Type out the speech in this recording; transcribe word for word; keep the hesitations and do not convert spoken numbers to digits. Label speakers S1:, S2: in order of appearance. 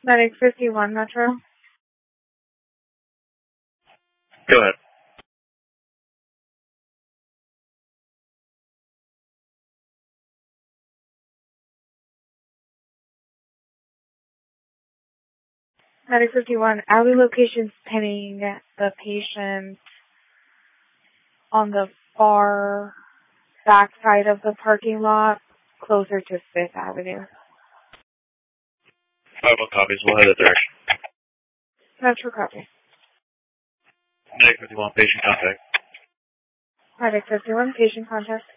S1: Medic fifty-one Metro.
S2: Go ahead.
S1: Medic fifty-one, alley location's pinning the patient on the far back side of the parking lot, closer to Fifth Avenue.
S2: Five one copies. We'll head that direction.
S1: Metro copy.
S2: Medic fifty-one, patient contact.
S1: Medic fifty-one, patient contact.